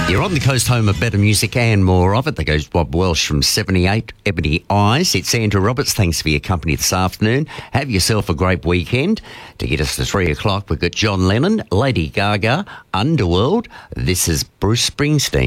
You're on the coast, home of better music and more of it. There goes Bob Welsh from 78, Ebony Eyes. It's Andrew Roberts. Thanks for your company this afternoon. Have yourself a great weekend. To get us to 3 o'clock, we've got John Lennon, Lady Gaga, Underworld. This is Bruce Springsteen.